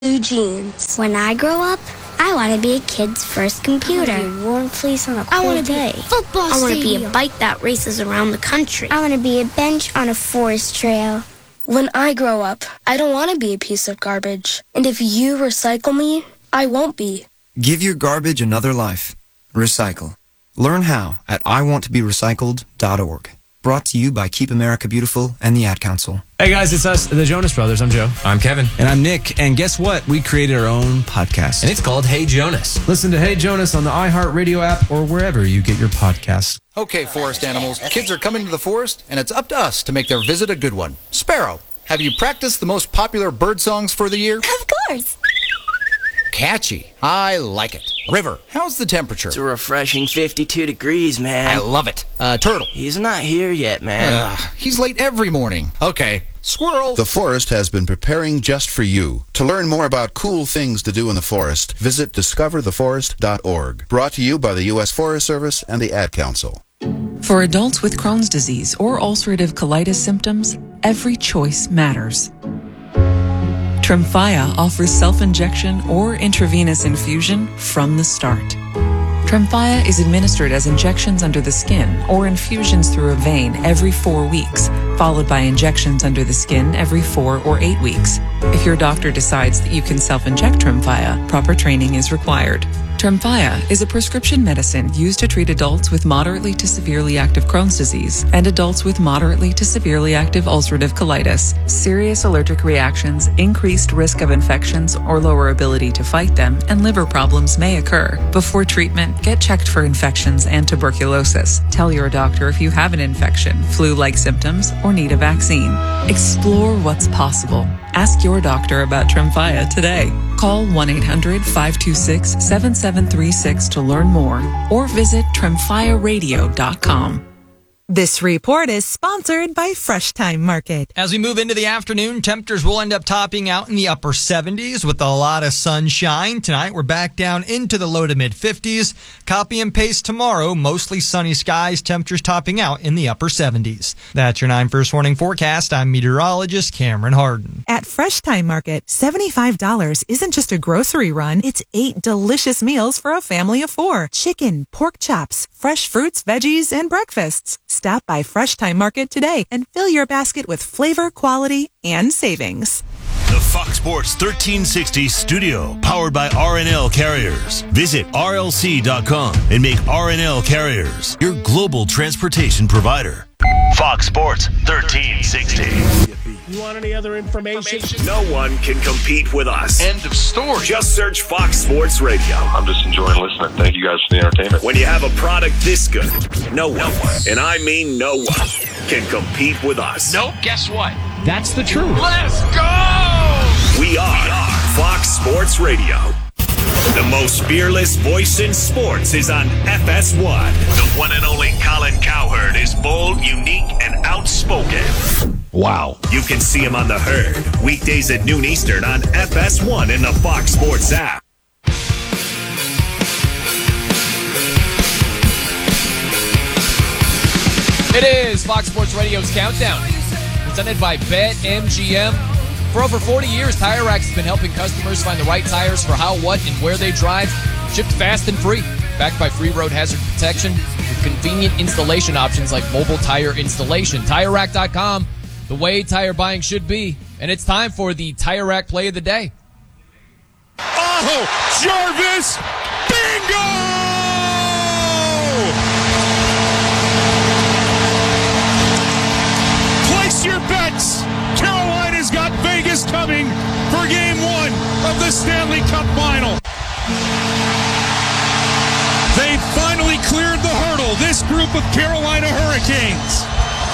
blue jeans. When I grow up, I want to be a kid's first computer. I want to be a warm fleece on a I cold want to be day. a football stadium. I want to be a bike that races around the country. I want to be a bench on a forest trail. When I grow up, I don't want to be a piece of garbage. And if you recycle me, I won't be. Give your garbage another life. Recycle. Learn how at iwanttoberecycled.org. Brought to you by Keep America Beautiful and the Ad Council. Hey guys, it's us, the Jonas Brothers. I'm Joe. I'm Kevin. And I'm Nick. And guess what? We created our own podcast. And it's called Hey Jonas. Listen to Hey Jonas on the iHeartRadio app or wherever you get your podcasts. Okay, forest animals. Kids are coming to the forest, and it's up to us to make their visit a good one. Sparrow, have you practiced the most popular bird songs for the year? Of course. Catchy. I like it. River, how's the temperature? It's a refreshing 52 degrees, man. I love it. Turtle. He's not here yet, man. He's late every morning. Okay. Squirrel. The forest has been preparing just for you. To learn more about cool things to do in the forest, visit discovertheforest.org. Brought to you by the U.S. Forest Service and the Ad Council. For adults with Crohn's disease or ulcerative colitis symptoms, every choice matters. Tremfya offers self-injection or intravenous infusion from the start. Tremfya is administered as injections under the skin or infusions through a vein every 4 weeks, followed by injections under the skin every 4 or 8 weeks. If your doctor decides that you can self-inject Tremfya, proper training is required. Tremfya is a prescription medicine used to treat adults with moderately to severely active Crohn's disease and adults with moderately to severely active ulcerative colitis. Serious allergic reactions, increased risk of infections or lower ability to fight them, and liver problems may occur. Before treatment, get checked for infections and tuberculosis. Tell your doctor if you have an infection, flu-like symptoms, or need a vaccine. Explore what's possible. Ask your doctor about Tremfya today. Call 1-800-526-7736 to learn more or visit tremfyaradio.com. This report is sponsored by Fresh Time Market. As we move into the afternoon, temperatures will end up topping out in the upper 70s with a lot of sunshine. Tonight, we're back down into the low to mid 50s. Copy and paste tomorrow, mostly sunny skies, temperatures topping out in the upper 70s. That's your 9 First Warning forecast. I'm meteorologist Cameron Harden. At Fresh Time Market, $75 isn't just a grocery run. It's 8 delicious meals for a family of 4. Chicken, pork chops, fresh fruits, veggies, and breakfasts. Stop by Fresh Time Market today and fill your basket with flavor, quality, and savings. The Fox Sports 1360 studio, powered by RNL Carriers. Visit RLC.com and make RNL Carriers your global transportation provider. Fox Sports 1360. You want any other information? No one can compete with us. End of story. Just search Fox Sports Radio. I'm just enjoying listening. Thank you guys for the entertainment. When you have a product this good, no one, and I mean no one, can compete with us. Nope, guess what? That's the truth. Let's go! We are Fox Sports Radio. The most fearless voice in sports is on FS1. The one and only Colin Cowherd is bold, unique, and outspoken. Wow. You can see him on The Herd, weekdays at noon Eastern on FS1 in the Fox Sports app. It is Fox Sports Radio's Countdown, presented by BetMGM. For over 40 years, Tire Rack has been helping customers find the right tires for how, what, and where they drive. Shipped fast and free. Backed by free road hazard protection with convenient installation options like mobile tire installation. TireRack.com, the way tire buying should be. And it's time for the Tire Rack Play of the Day. Oh, Jarvis! Bingo! Place your bets. Carolina's got Vegas coming for Game 1 of the Stanley Cup Final. They finally cleared the hurdle, this group of Carolina Hurricanes.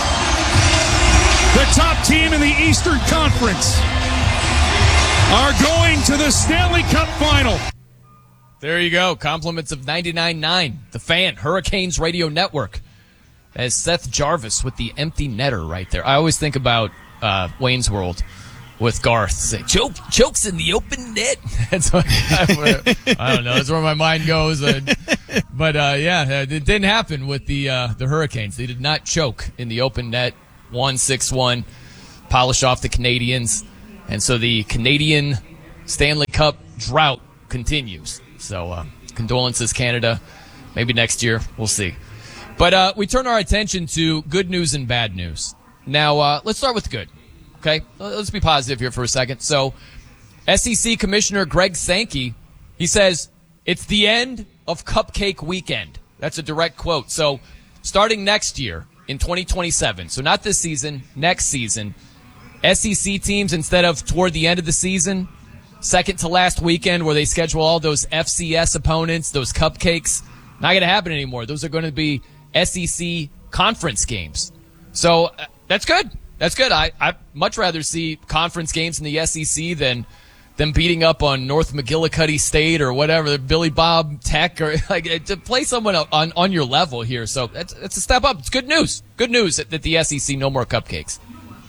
The top team in the Eastern Conference are going to the Stanley Cup Final. There you go. Compliments of 99.9, the Fan, Hurricanes Radio Network. As Seth Jarvis with the empty netter right there. I always think about Wayne's World with Garth. Say, chokes in the open net. That's what, I don't know. That's where my mind goes. But it didn't happen with the Hurricanes. They did not choke in the open net. 1-6-1, polish off the Canadians. And so the Canadian Stanley Cup drought continues. So condolences, Canada. Maybe next year. We'll see. But we turn our attention to good news and bad news. Now, let's start with good. Okay? Let's be positive here for a second. So, SEC Commissioner Greg Sankey, he says, it's the end of Cupcake Weekend. That's a direct quote. So, starting next year in 2027, so not this season, next season, SEC teams, instead of toward the end of the season, second to last weekend where they schedule all those FCS opponents, those cupcakes, not going to happen anymore. Those are going to be SEC conference games. So that's good. That's good. I'd much rather see conference games in the SEC than them beating up on North McGillicuddy State or whatever, Billy Bob Tech, or like to play someone on your level here. So that's a step up. It's good news. Good news that the SEC no more cupcakes.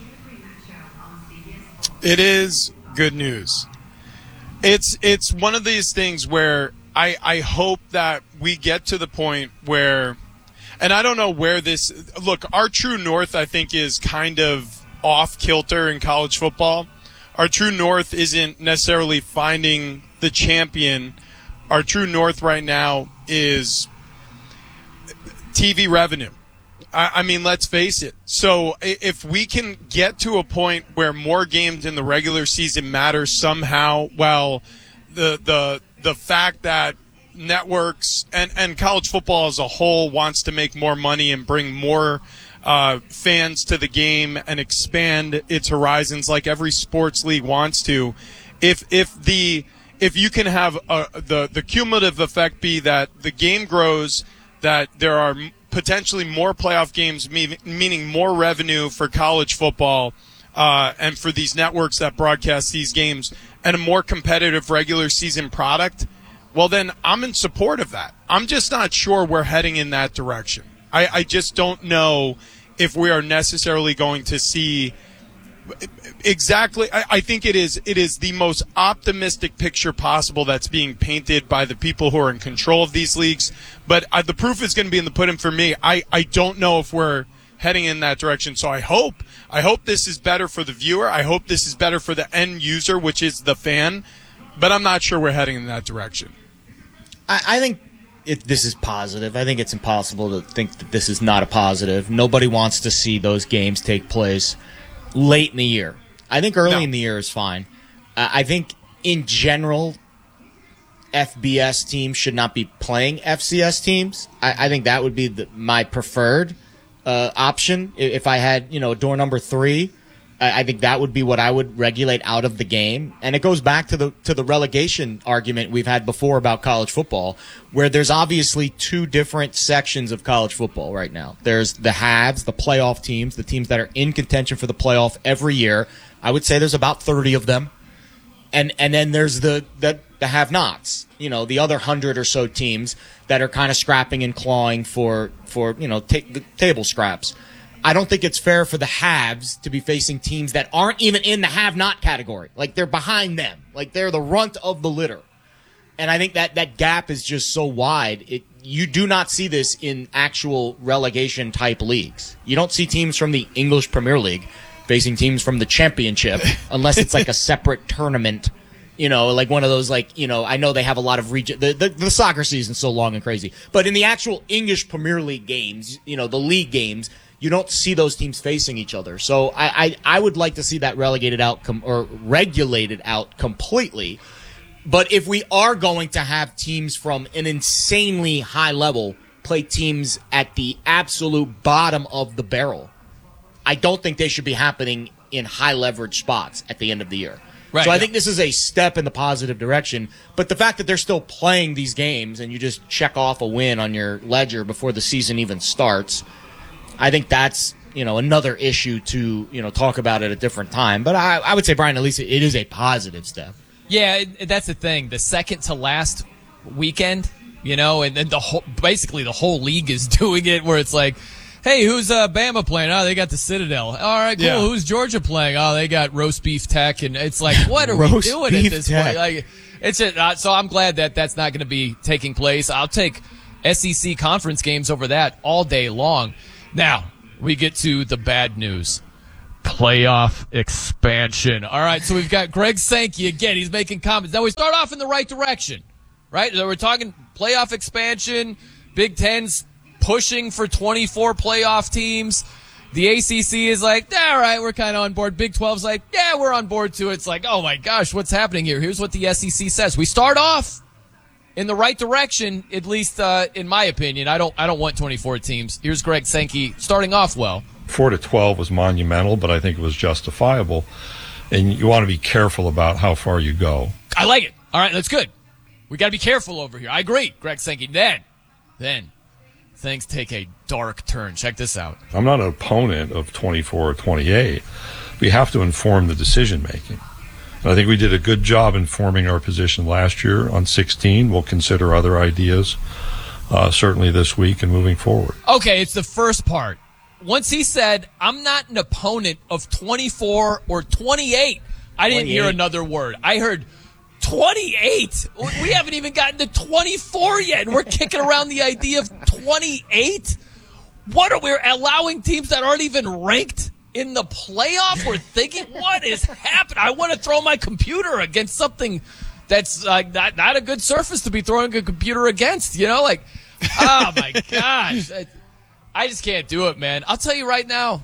It is good news. It's one of these things where I hope that we get to the point where, and I don't know where this, look, our true north, I think, is kind of off kilter in college football. Our true north isn't necessarily finding the champion. Our true north right now is TV revenue. I mean, let's face it. So if we can get to a point where more games in the regular season matter somehow, well, the fact that networks and college football as a whole wants to make more money and bring more fans to the game and expand its horizons like every sports league wants to, if you can have the cumulative effect be that the game grows, that there are potentially more playoff games, meaning more revenue for college football and for these networks that broadcast these games, and a more competitive regular season product, well, then I'm in support of that. I'm just not sure we're heading in that direction. I just don't know if we are necessarily going to see exactly. I think it is the most optimistic picture possible that's being painted by the people who are in control of these leagues. But the proof is going to be in the pudding for me. I don't know if we're heading in that direction. So I hope this is better for the viewer. I hope this is better for the end user, which is the fan. But I'm not sure we're heading in that direction. I think this is positive. I think it's impossible to think that this is not a positive. Nobody wants to see those games take place late in the year. I think early in the year is fine. I think in general, FBS teams should not be playing FCS teams. I think that would be my preferred option. If I had, door number 3, I think that would be what I would regulate out of the game. And it goes back to the relegation argument we've had before about college football, where there's obviously 2 different sections of college football right now. There's the haves, the playoff teams, the teams that are in contention for the playoff every year. I would say there's about 30 of them. And then there's the have-nots, the other 100 or so teams that are kind of scrapping and clawing for the table scraps. I don't think it's fair for the haves to be facing teams that aren't even in the have-not category. Like, they're behind them. Like, they're the runt of the litter. And I think that gap is just so wide. You do not see this in actual relegation-type leagues. You don't see teams from the English Premier League facing teams from the Championship unless it's like a separate tournament, like one of those, I know they have a lot of region. The soccer season's so long and crazy. But in the actual English Premier League games, the league games, you don't see those teams facing each other. So I would like to see that relegated out or regulated out completely. But if we are going to have teams from an insanely high level play teams at the absolute bottom of the barrel, I don't think they should be happening in high leverage spots at the end of the year. Right, so I think this is a step in the positive direction. But the fact that they're still playing these games and you just check off a win on your ledger before the season even starts, I think that's, another issue to, talk about at a different time. But I would say, Brian, at least it is a positive step. Yeah, that's the thing. The second to last weekend, and then basically the whole league is doing it where it's like, hey, who's Bama playing? Oh, they got the Citadel. All right, cool. Yeah. Who's Georgia playing? Oh, they got Roast Beef Tech. And it's like, what are we doing at this point? Like, it's just, so I'm glad that that's not going to be taking place. I'll take SEC conference games over that all day long. Now, we get to the bad news. Playoff expansion. All right, so we've got Greg Sankey again. He's making comments. Now we start off in the right direction, right? So we're talking playoff expansion, Big Ten's pushing for 24 playoff teams. The ACC is like, all right, we're kind of on board. Big 12's like, yeah, we're on board too. It's like, oh my gosh, what's happening here? Here's what the SEC says. We start off in the right direction, at least in my opinion. I don't want 24 teams. Here's Greg Sankey starting off well. 4 to 12 was monumental, but I think it was justifiable. And you want to be careful about how far you go. I like it. All right, that's good. We got to be careful over here. I agree, Greg Sankey. Then things take a dark turn. Check this out. I'm not an opponent of 24 or 28. We have to inform the decision making. And I think we did a good job informing our position last year on 16. We'll consider other ideas certainly this week and moving forward. Okay, it's the first part. Once he said, I'm not an opponent of 24 or 28, I didn't hear another word. I heard 28. We haven't even gotten to 24 yet, and we're kicking around the idea of 28? What are we allowing teams that aren't even ranked in the playoff? We're thinking, what is happening? I want to throw my computer against something that's not a good surface to be throwing a computer against. You know, like, oh my gosh. I just can't do it, man. I'll tell you right now,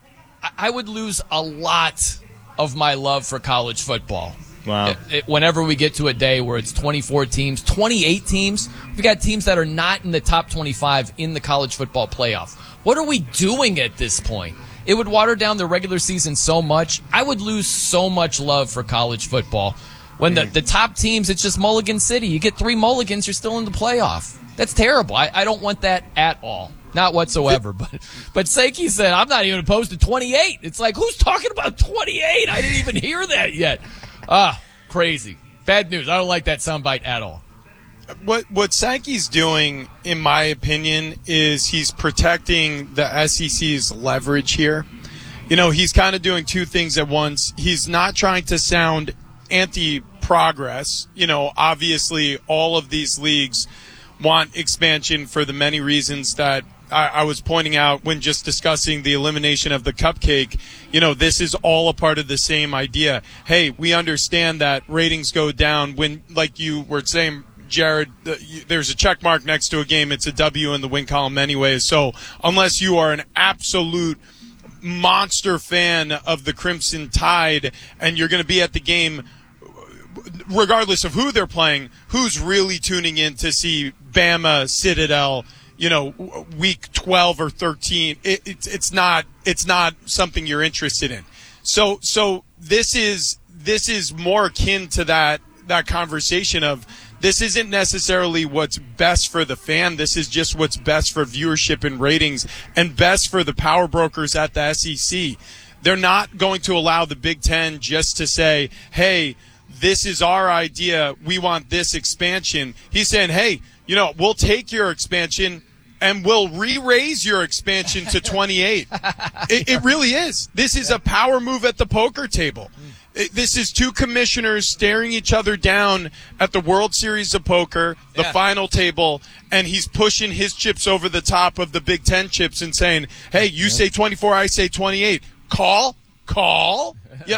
I would lose a lot of my love for college football. Wow. Whenever we get to a day where it's 24 teams, 28 teams, we've got teams that are not in the top 25 in the college football playoff. What are we doing at this point? It would water down the regular season so much. I would lose so much love for college football. When the top teams, it's just Mulligan City. You get 3 mulligans, you're still in the playoff. That's terrible. I don't want that at all. Not whatsoever. But Sankey said, I'm not even opposed to 28. It's like, who's talking about 28? I didn't even hear that yet. Crazy. Bad news. I don't like that soundbite at all. What Sankey's doing, in my opinion, is he's protecting the SEC's leverage here. You know, he's kind of doing two things at once. He's not trying to sound anti-progress. You know, obviously all of these leagues want expansion for the many reasons that I was pointing out when just discussing the elimination of the cupcake. You know, this is all a part of the same idea. Hey, we understand that ratings go down when, like you were saying, Jared, there's a check mark next to a game. It's a W in the win column anyway. So unless you are an absolute monster fan of the Crimson Tide and you're going to be at the game regardless of who they're playing, who's really tuning in to see Bama, Citadel, you know, week 12 or 13? It's not something you're interested in. So this is more akin to that conversation of, this isn't necessarily what's best for the fan. This is just what's best for viewership and ratings and best for the power brokers at the SEC. They're not going to allow the Big Ten just to say, hey, this is our idea. We want this expansion. He's saying, hey, you know, we'll take your expansion and we'll re-raise your expansion to 28. It really is. This is a power move at the poker table. This is two commissioners staring each other down at the World Series of Poker, the final table, and he's pushing his chips over the top of the Big Ten chips and saying, hey, you say 24, I say 28. Call. Yeah,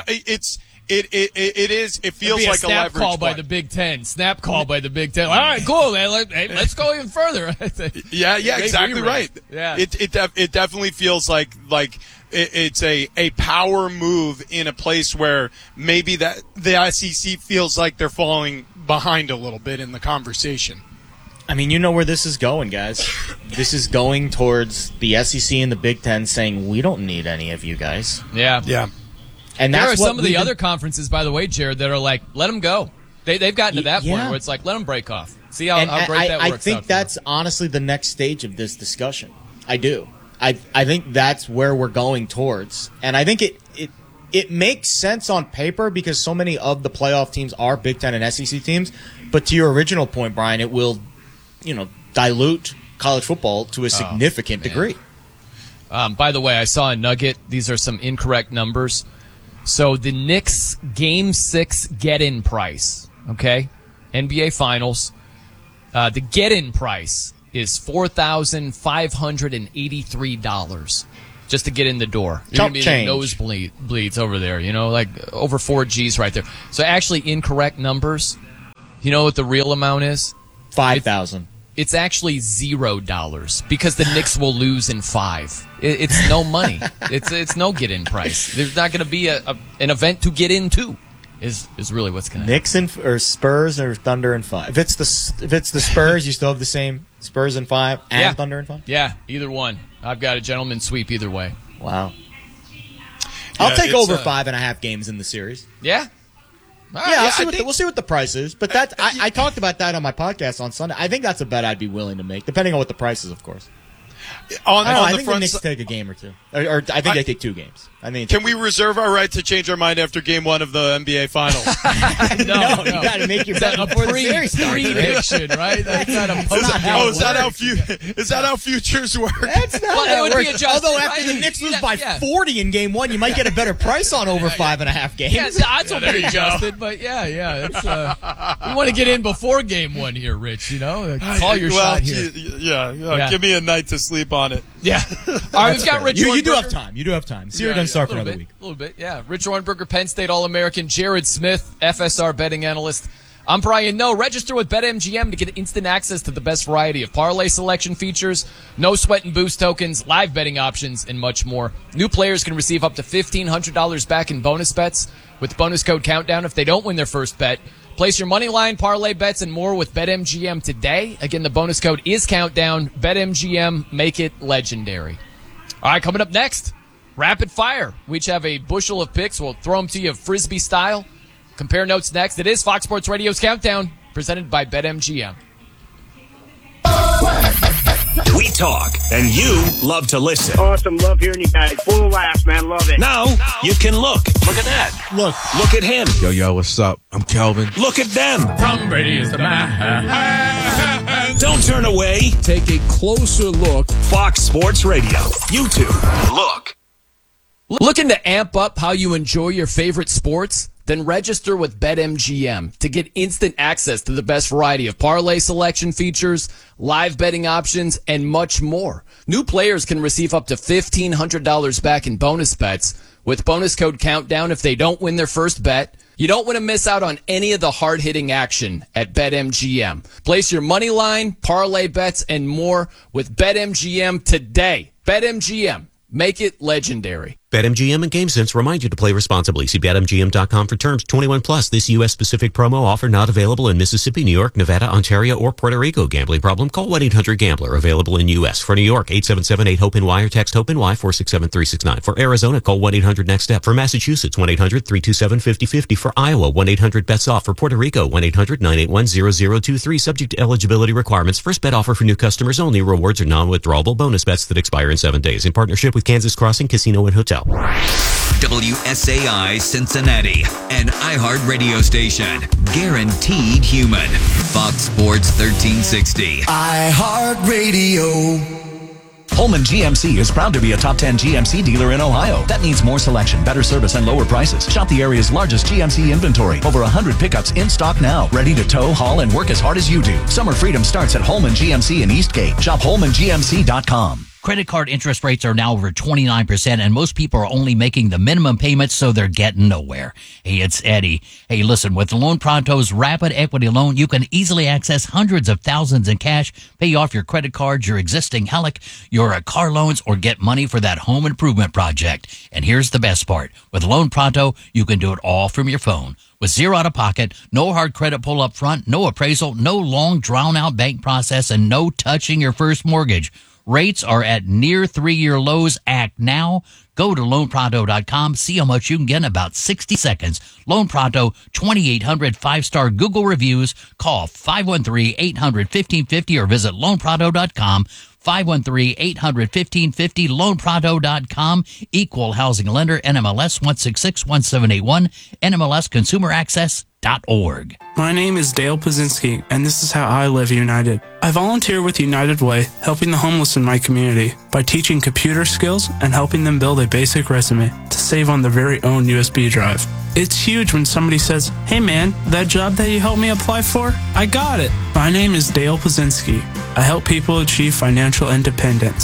it feels like a leverage call by the Big Ten. Snap call by the Big Ten. All right, cool, man. Let's go even further. yeah, exactly right. Yeah, it definitely feels like it's a power move in a place where maybe that the SEC feels like they're falling behind a little bit in the conversation. I mean, you know where this is going, guys. This is going towards the SEC and the Big Ten saying, we don't need any of you guys. Yeah. And there that's are some of the other conferences, by the way, Jared, that are like, let them go. They've gotten to that point where it's like, let them break off. See how great that works out. I think that's honestly the next stage of this discussion. I do. I think that's where we're going towards. And I think it makes sense on paper because so many of the playoff teams are Big Ten and SEC teams. But to your original point, Brian, it will, dilute college football to a significant degree. By the way, I saw a nugget. These are some incorrect numbers. So the Knicks Game 6 get-in price, okay, NBA Finals, the get-in price is $4,583. just to get in the door. You're Chump going to be change. nosebleeds over there, like over 4 G's right there. So actually incorrect numbers. You know what the real amount is? 5,000. It's actually $0 because the Knicks will lose in 5. It's no money. It's no get-in price. There's not going to be an event to get into. Is really what's going to happen. Knicks or Spurs or Thunder in 5. If it's the Spurs, you still have the same Spurs in 5 and Thunder in 5. Yeah, either one. I've got a gentleman's sweep either way. Wow. I'll take over 5.5 games in the series. Yeah. We'll see what the price is. But that I talked about that on my podcast on Sunday. I think that's a bet I'd be willing to make, depending on what the price is, of course. I think the Knicks take a game or two. Or I think they take 2 games. Can we reserve our right to change our mind after Game 1 of the NBA Finals? No, you got to make your bet before the series starts. Prediction, right? That's not a Is that how futures work? That's not how it works. Although after the Knicks lose by 40 in Game 1, you might get a better price on over 5.5 games. Yeah, the odds will be adjusted, but it's, we want to get in before Game 1 here, Rich. Call your shot here. Give me a night to sleep on it. Yeah. All right, we've got Rich. You do have time. Sierra doesn't start for another week. A little bit, yeah. Rich Hornberger, Penn State All-American. Jared Smith, FSR betting analyst. I'm Brian Noe. Register with BetMGM to get instant access to the best variety of parlay selection features, no sweat and boost tokens, live betting options, and much more. New players can receive up to $1,500 back in bonus bets with bonus code Countdown if they don't win their first bet. Place your money line, parlay bets, and more with BetMGM today. Again, the bonus code is Countdown. BetMGM, make it legendary. All right, coming up next, Rapid Fire. We each have a bushel of picks. We'll throw them to you Frisbee style. Compare notes next. It is Fox Sports Radio's Countdown, presented by BetMGM. We talk, and you love to listen. Awesome. Love hearing you guys. Full laughs, man. Love it. Now you can look. Look at that. Look at him. Yo, what's up? I'm Kelvin. Look at them. Tom Brady is the man. Don't turn away. Take a closer look. Fox Sports Radio. YouTube. Look. Looking to amp up how you enjoy your favorite sports? Then register with BetMGM to get instant access to the best variety of parlay selection features, live betting options, and much more. New players can receive up to $1,500 back in bonus bets with bonus code Countdown if they don't win their first bet. You don't want to miss out on any of the hard-hitting action at BetMGM. Place your money line, parlay bets, and more with BetMGM today. BetMGM. Make it legendary. BetMGM and GameSense remind you to play responsibly. See BetMGM.com for terms. 21 plus. This U.S.-specific promo offer not available in Mississippi, New York, Nevada, Ontario, or Puerto Rico. Gambling problem? Call 1-800-GAMBLER. Available in U.S. For New York, 877-8-HOPE-NY or text HOPE-NY 467-369. For Arizona, call 1-800-NEXT-STEP. For Massachusetts, 1-800-327-5050. For Iowa, 1-800-BETS-OFF. For Puerto Rico, 1-800-981-0023. Subject to eligibility requirements. First bet offer for new customers only. Rewards are non-withdrawable bonus bets that expire in 7 days. In partnership with Kansas Crossing Casino and Hotel. WSAI Cincinnati, an iHeart radio station. Guaranteed human. Fox Sports 1360. iHeart Radio. Holman GMC is proud to be a top 10 GMC dealer in Ohio. That means more selection, better service, and lower prices. Shop the area's largest GMC inventory. Over 100 pickups in stock now. Ready to tow, haul, and work as hard as you do. Summer freedom starts at Holman GMC in Eastgate. Shop HolmanGMC.com. Credit card interest rates are now over 29%, and most people are only making the minimum payments, so they're getting nowhere. Hey, it's Eddie. Hey, listen, with Loan Pronto's Rapid Equity Loan, you can easily access hundreds of thousands in cash, pay off your credit cards, your existing HELOC, your car loans, or get money for that home improvement project. And here's the best part. With Loan Pronto, you can do it all from your phone. With zero out-of-pocket, no hard credit pull up front, no appraisal, no long drawn-out bank process, and no touching your first mortgage. Rates are at near 3-year lows. Act now. Go to LoanPronto.com. See how much you can get in about 60 seconds. Loan Pronto, 2,800 5-star Google reviews. Call 513-800-1550 or visit LoanPronto.com. 513-800-1550, LoanPronto.com. Equal housing lender, NMLS 1661781, NMLSConsumerAccess.org. My name is Dale Pazinski, and this is how I live United. I volunteer with United Way, helping the homeless in my community by teaching computer skills and helping them build a basic resume to save on their very own USB drive. It's huge when somebody says, "Hey man, that job that you helped me apply for, I got it." My name is Dale Pazinski. I help people achieve financial independence.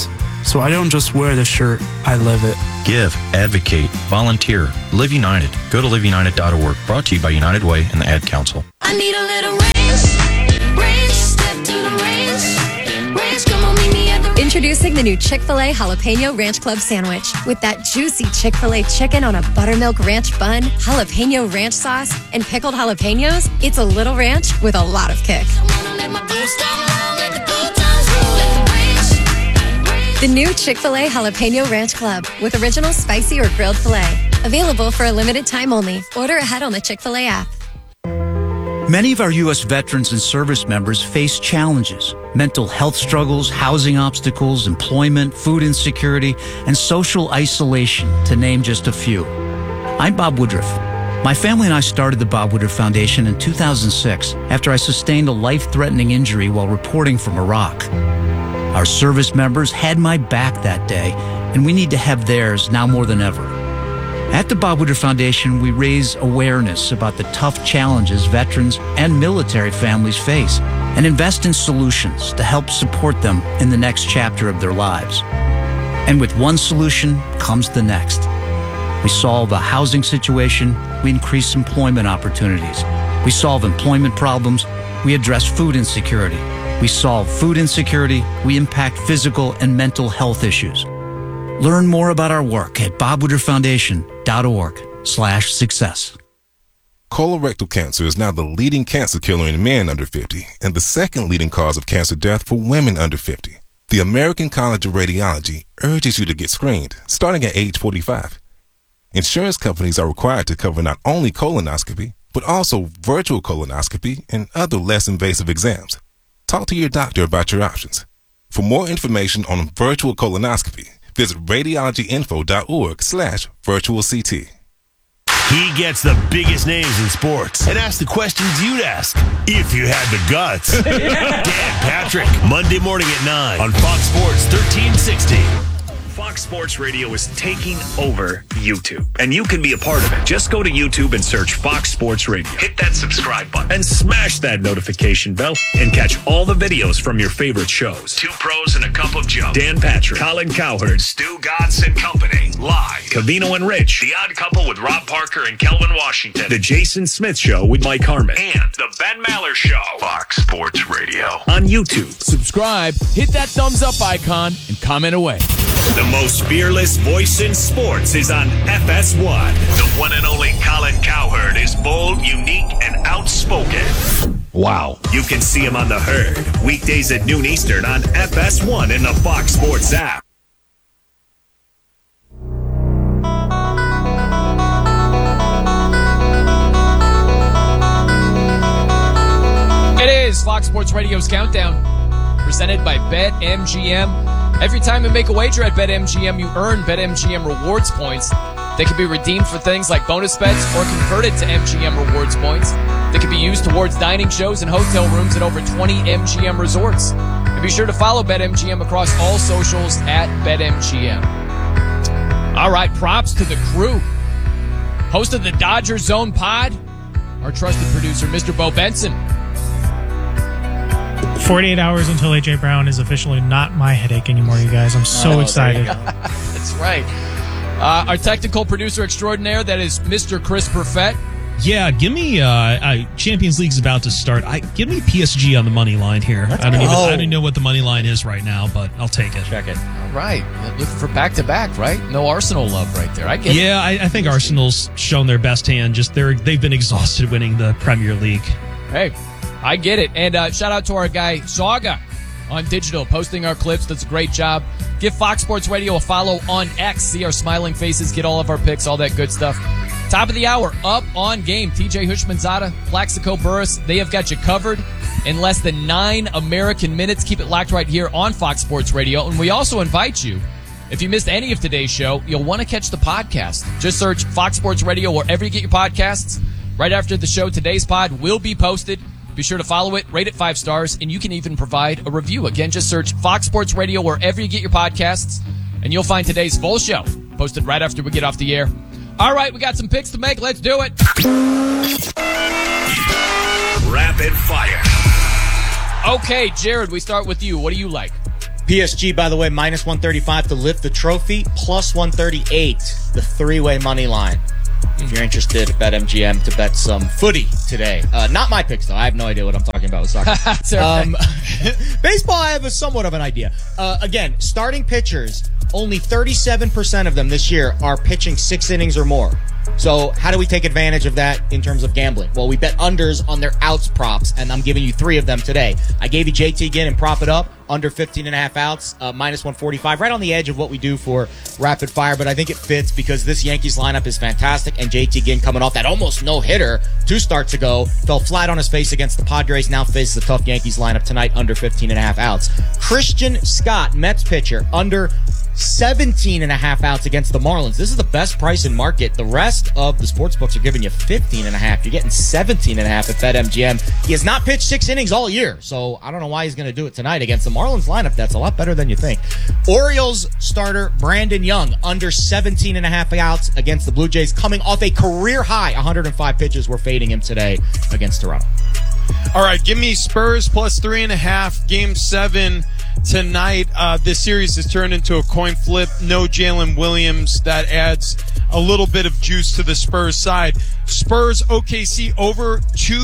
So I don't just wear the shirt, I live it. Give, advocate, volunteer. Live United. Go to liveunited.org. Brought to you by United Way and the Ad Council. I need a little range, step to the range, come on, meet me at the... Introducing the new Chick-fil-A Jalapeno Ranch Club Sandwich. With that juicy Chick-fil-A chicken on a buttermilk ranch bun, jalapeno ranch sauce, and pickled jalapenos, it's a little ranch with a lot of kick. The new Chick-fil-A Jalapeno Ranch Club with original spicy or grilled filet. Available for a limited time only. Order ahead on the Chick-fil-A app. Many of our U.S. veterans and service members face challenges: mental health struggles, housing obstacles, employment, food insecurity, and social isolation, to name just a few. I'm Bob Woodruff. My family and I started the Bob Woodruff Foundation in 2006 after I sustained a life-threatening injury while reporting from Iraq. Our service members had my back that day, and we need to have theirs now more than ever. At the Bob Woodruff Foundation, we raise awareness about the tough challenges veterans and military families face and invest in solutions to help support them in the next chapter of their lives. And with one solution comes the next. We solve a housing situation, we increase employment opportunities. We solve employment problems, we address food insecurity. We solve food insecurity, we impact physical and mental health issues. Learn more about our work at bobwoodrufffoundation.org/success. Colorectal cancer is now the leading cancer killer in men under 50 and the second leading cause of cancer death for women under 50. The American College of Radiology urges you to get screened starting at age 45. Insurance companies are required to cover not only colonoscopy, but also virtual colonoscopy and other less invasive exams. Talk to your doctor about your options. For more information on virtual colonoscopy, visit radiologyinfo.org/virtualct. He gets the biggest names in sports and asks the questions you'd ask if you had the guts. Dan Patrick, Monday morning at 9 on Fox Sports 1360. Fox Sports Radio is taking over YouTube, and you can be a part of it. Just go to YouTube and search Fox Sports Radio. Hit that subscribe button and smash that notification bell and catch all the videos from your favorite shows. Two Pros and a Cup of Joe. Dan Patrick, Colin Cowherd, Stu Godson Company, live. Covino and Rich, The Odd Couple with Rob Parker and Kelvin Washington. The Jason Smith Show with Mike Harmon. And The Ben Maller Show. Fox Sports Radio. On YouTube. Subscribe, hit that thumbs up icon, and comment away. The most fearless voice in sports is on FS1. The one and only Colin Cowherd is bold, unique, and outspoken. Wow. You can see him on The Herd, weekdays at noon Eastern on FS1 in the Fox Sports app. It is Fox Sports Radio's Countdown, presented by BetMGM. Every time you make a wager at BetMGM, you earn BetMGM rewards points. They can be redeemed for things like bonus bets or converted to MGM rewards points. They can be used towards dining shows and hotel rooms at over 20 MGM resorts. And be sure to follow BetMGM across all socials at BetMGM. All right, props to the crew. Host of the Dodger Zone Pod, our trusted producer, Mr. Bo Benson. 48 hours until A.J. Brown is officially not my headache anymore, you guys. I'm so excited. That's right. Our technical producer extraordinaire, that is Mr. Chris Perfett. Yeah, give me Champions League's about to start. Give me PSG on the money line here. I don't even know what the money line is right now, but I'll take it. Check it. All right. Looking for back-to-back, right? No Arsenal love right there. I get it. Yeah, I think Arsenal's shown their best hand. Just they've been exhausted winning the Premier League. Hey, I get it. And shout out to our guy, Saga, on digital, posting our clips. Does a great job. Give Fox Sports Radio a follow on X. See our smiling faces, get all of our picks, all that good stuff. Top of the hour, up on game. TJ Hushmanzada, Plaxico Burris, they have got you covered in less than 9 American minutes. Keep it locked right here on Fox Sports Radio. And we also invite you, if you missed any of today's show, you'll want to catch the podcast. Just search Fox Sports Radio wherever you get your podcasts. Right after the show, today's pod will be posted. Be sure to follow it, rate it 5 stars, and you can even provide a review. Again, just search Fox Sports Radio wherever you get your podcasts, and you'll find today's full show posted right after we get off the air. All right, we got some picks to make. Let's do it. Rapid fire. Okay, Jared, we start with you. What do you like? PSG, by the way, minus 135 to lift the trophy, plus 138, the three-way money line. If you're interested, BetMGM to bet some footy today. Not my picks, though. I have no idea what I'm talking about with soccer. Baseball, I have somewhat of an idea. Again, starting pitchers, only 37% of them this year are pitching 6 innings or more. So how do we take advantage of that in terms of gambling? Well, we bet unders on their outs props, and I'm giving you 3 of them today. I gave you JT Ginn and prop it up, under 15.5 outs, minus 145, right on the edge of what we do for Rapid Fire, but I think it fits because this Yankees lineup is fantastic, and JT Ginn coming off that almost no-hitter 2 starts ago, fell flat on his face against the Padres, now faces a tough Yankees lineup tonight, under 15.5 outs. Christian Scott, Mets pitcher, under 17.5 outs against the Marlins. This is the best price in market. The rest of the sports books are giving you 15.5. You're getting 17.5 at BetMGM. He has not pitched 6 innings all year, so I don't know why he's going to do it tonight against the Marlins lineup. That's a lot better than you think. Orioles starter Brandon Young, under 17.5 outs against the Blue Jays, coming off a career high 105 pitches. We're fading him today against Toronto. All right, give me Spurs plus 3.5, Game 7 tonight. This series has turned into a coin flip. No Jalen Williams. That adds a little bit of juice to the Spurs side. Spurs OKC over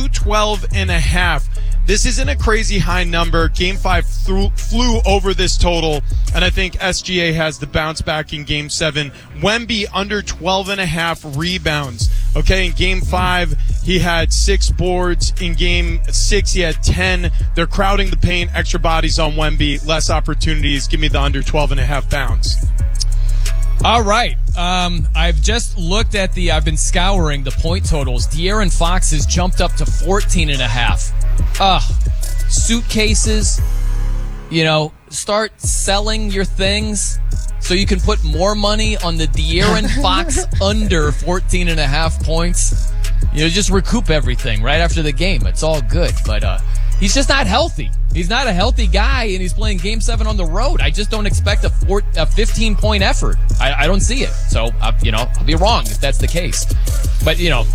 212.5. This isn't a crazy high number. Game 5 flew over this total, and I think SGA has the bounce back in Game 7. Wemby under 12.5 rebounds. Okay, in Game 5, he had 6 boards. In Game 6, he had 10. They're crowding the paint, extra bodies on Wemby, less opportunities. Give me the under 12.5 bounce. All right. I've just looked at I've been scouring the point totals. De'Aaron Fox has jumped up to 14.5. Suitcases, start selling your things so you can put more money on the De'Aaron Fox under 14.5 points. Just recoup everything right after the game. It's all good, but he's just not healthy. He's not a healthy guy, and he's playing Game 7 on the road. I just don't expect a 15-point effort. I don't see it. So, I'll be wrong if that's the case. But,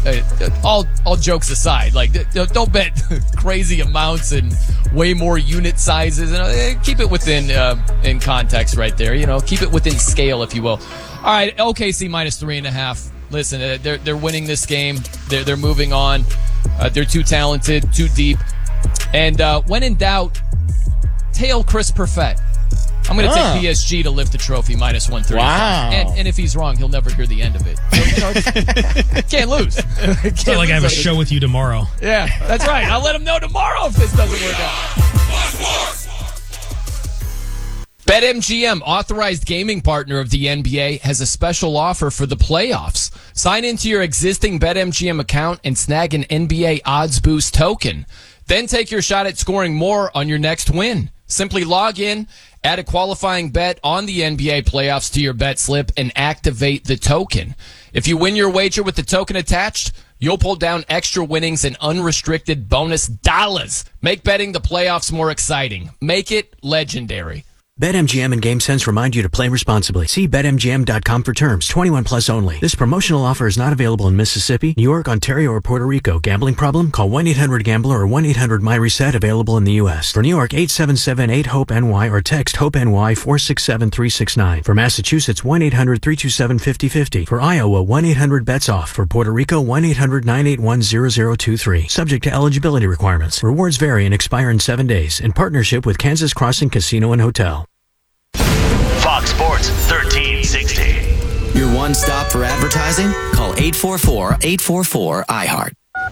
all jokes aside, don't bet crazy amounts and way more unit sizes. Keep it within in context right there. Keep it within scale, if you will. All right, OKC minus 3.5. Listen, they're winning this game. They're moving on. They're too talented, too deep. And when in doubt, tail Chris Perfett. I'm going to take PSG to lift the trophy, minus 135. Wow. And if he's wrong, he'll never hear the end of it. So, can't lose. It's not like I have a show with you tomorrow. Yeah, that's right. I'll let him know tomorrow if this doesn't work out. BetMGM, authorized gaming partner of the NBA, has a special offer for the playoffs. Sign into your existing BetMGM account and snag an NBA Odds Boost token. Then take your shot at scoring more on your next win. Simply log in, add a qualifying bet on the NBA playoffs to your bet slip, and activate the token. If you win your wager with the token attached, you'll pull down extra winnings and unrestricted bonus dollars. Make betting the playoffs more exciting. Make it legendary. BetMGM and GameSense remind you to play responsibly. See BetMGM.com for terms. 21 plus only. This promotional offer is not available in Mississippi, New York, Ontario, or Puerto Rico. Gambling problem? Call 1-800-GAMBLER or 1-800-MyReset. Available in the U.S. For New York, 877-8-HOPE-NY or text HOPE-NY 467-369. For Massachusetts, 1-800-327-5050. For Iowa, 1-800-BETS-OFF. For Puerto Rico, 1-800-981-0023. Subject to eligibility requirements. Rewards vary and expire in 7 days. In partnership with Kansas Crossing Casino and Hotel. Fox Sports 1360. Your one stop for advertising? Call 844-844-iHeart.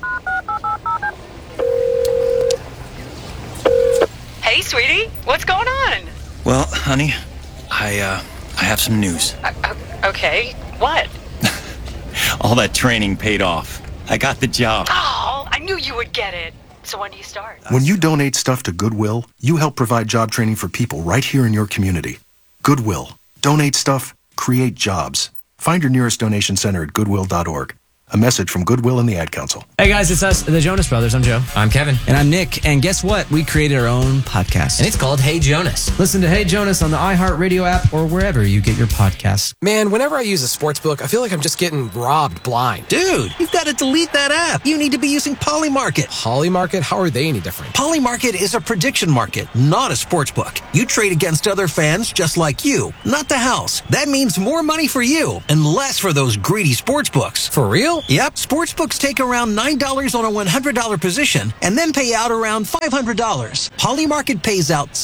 Hey, sweetie, what's going on? Well, honey, I have some news. Okay, what? All that training paid off. I got the job. Oh, I knew you would get it. So when do you start? When you donate stuff to Goodwill, you help provide job training for people right here in your community. Goodwill. Donate stuff, create jobs. Find your nearest donation center at goodwill.org. A message from Goodwill and the Ad Council. Hey guys, it's us, the Jonas Brothers. I'm Joe. I'm Kevin. And I'm Nick. And guess what? We created our own podcast. And it's called Hey Jonas. Listen to Hey Jonas on the iHeartRadio app or wherever you get your podcasts. Man, whenever I use a sports book, I feel like I'm just getting robbed blind. Dude, you've got to delete that app. You need to be using Polymarket. Polymarket? How are they any different? Polymarket is a prediction market, not a sports book. You trade against other fans just like you, not the house. That means more money for you and less for those greedy sports books. For real? Yep. Sports books take around $9 on a $100 position and then pay out around $500. Polymarket pays out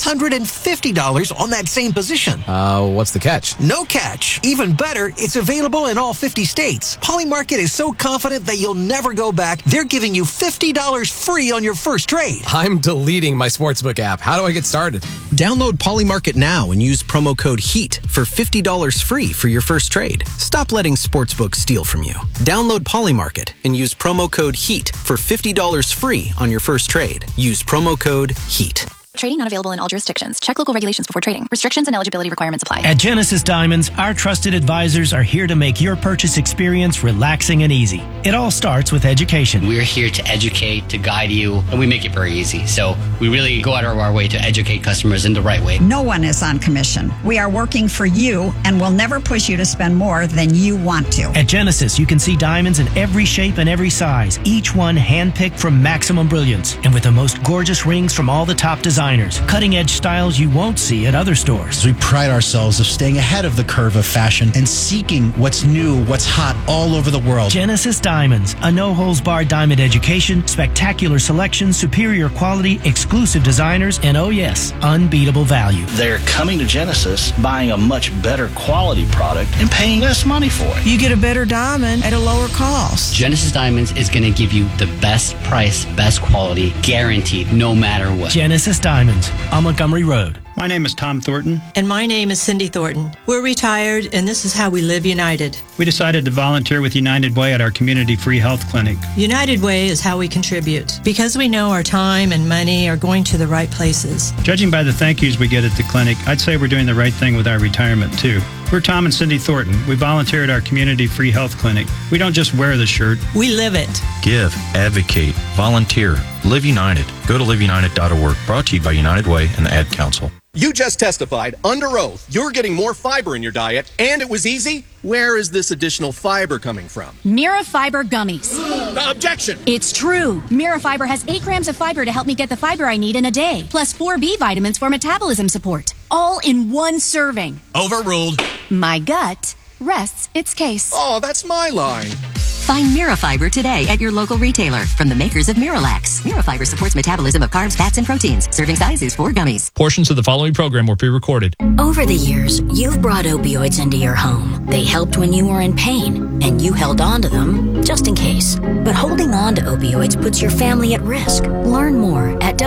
$650 on that same position. What's the catch? No catch. Even better, it's available in all 50 states. Polymarket is so confident that you'll never go back, they're giving you $50 free on your first trade. I'm deleting my sportsbook app. How do I get started? Download Polymarket now and use promo code HEAT for $50 free for your first trade. Stop letting sportsbooks steal from you. Download Polymarket and use promo code HEAT for $50 free on your first trade. Use promo code HEAT. Trading not available in all jurisdictions. Check local regulations before trading. Restrictions and eligibility requirements apply. At Genesis Diamonds, our trusted advisors are here to make your purchase experience relaxing and easy. It all starts with education. We're here to educate, to guide you, and we make it very easy. So we really go out of our way to educate customers in the right way. No one is on commission. We are working for you and will never push you to spend more than you want to. At Genesis, you can see diamonds in every shape and every size, each one handpicked from maximum brilliance and with the most gorgeous rings from all the top designers. Cutting-edge styles you won't see at other stores. We pride ourselves of staying ahead of the curve of fashion and seeking what's new, what's hot all over the world. Genesis Diamonds, a no-holds-barred diamond education, spectacular selection, superior quality, exclusive designers, and oh yes, unbeatable value. They're coming to Genesis, buying a much better quality product and paying less money for it. You get a better diamond at a lower cost. Genesis Diamonds is going to give you the best price, best quality, guaranteed, no matter what. Genesis Diamonds on Montgomery Road. My name is Tom Thornton. And my name is Cindy Thornton. We're retired, and this is how we live United. We decided to volunteer with United Way at our community free health clinic. United Way is how we contribute, because we know our time and money are going to the right places. Judging by the thank yous we get at the clinic, I'd say we're doing the right thing with our retirement, too. We're Tom and Cindy Thornton. We volunteer at our community free health clinic. We don't just wear the shirt. We live it. Give, advocate, volunteer, live united. Go to liveunited.org. Brought to you by United Way and the Ad Council. You just testified under oath you're getting more fiber in your diet, and it was easy. Where is this additional fiber coming from? Mirafiber gummies. Objection! It's true. Mirafiber has 8 grams of fiber to help me get the fiber I need in a day, plus 4 B vitamins for metabolism support. All in one serving. Overruled. My gut rests its case. Oh, that's my line. Find Mirafiber today at your local retailer from the makers of Miralax. Mirafiber supports metabolism of carbs, fats, and proteins. Serving size is 4 gummies. Portions of the following program were pre-recorded. Over the years, you've brought opioids into your home. They helped when you were in pain, and you held on to them just in case. But holding on to opioids puts your family at risk. Learn more at